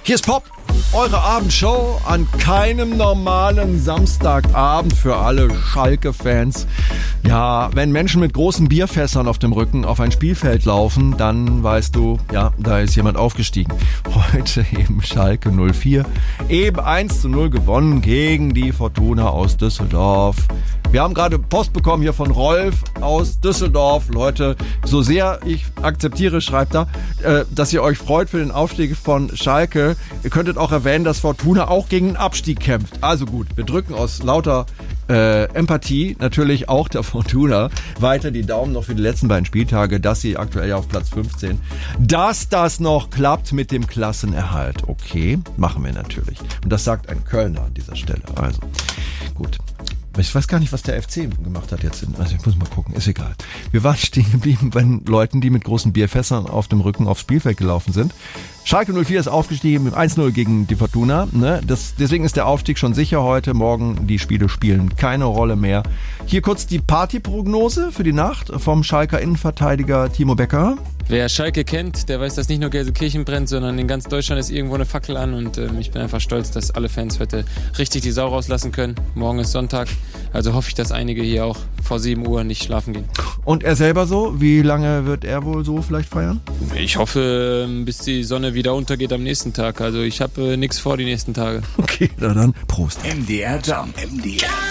Hier ist Pop, eure Abendshow an keinem normalen Samstagabend für alle Schalke-Fans. Ja, wenn Menschen mit großen Bierfässern auf dem Rücken auf ein Spielfeld laufen, dann weißt du, ja, da ist jemand aufgestiegen. Heute eben Schalke 04, eben 1:0 gewonnen gegen die Fortuna aus Düsseldorf. Wir haben gerade Post bekommen hier von Rolf aus Düsseldorf. Leute, so sehr ich akzeptiere, schreibt er, dass ihr euch freut für den Aufstieg von Schalke. Ihr könntet auch erwähnen, dass Fortuna auch gegen den Abstieg kämpft. Also gut, wir drücken aus lauter Empathie natürlich auch der Fortuna weiter die Daumen noch für die letzten beiden Spieltage, dass sie aktuell auf Platz 15, dass das noch klappt mit dem Klassenerhalt. Okay, machen wir natürlich. Und das sagt ein Kölner an dieser Stelle. Also gut. Ich weiß gar nicht, was der FC gemacht hat jetzt. Also ich muss mal gucken, ist egal. Wir waren stehen geblieben bei Leuten, die mit großen Bierfässern auf dem Rücken aufs Spielfeld gelaufen sind. Schalke 04 ist aufgestiegen mit 1:0 gegen die Fortuna. Ne? Deswegen ist der Aufstieg schon sicher heute. Morgen die Spiele spielen keine Rolle mehr. Hier kurz die Partyprognose für die Nacht vom Schalker Innenverteidiger Timo Becker. Wer Schalke kennt, der weiß, dass nicht nur Gelsenkirchen brennt, sondern in ganz Deutschland ist irgendwo eine Fackel an und ich bin einfach stolz, dass alle Fans heute richtig die Sau rauslassen können. Morgen ist Sonntag, also hoffe ich, dass einige hier auch vor 7 Uhr nicht schlafen gehen. Und er selber so? Wie lange wird er wohl so vielleicht feiern? Ich hoffe, bis die Sonne wieder untergeht am nächsten Tag. Also ich habe nichts vor die nächsten Tage. Okay, na dann Prost. MDR Jump. MDR.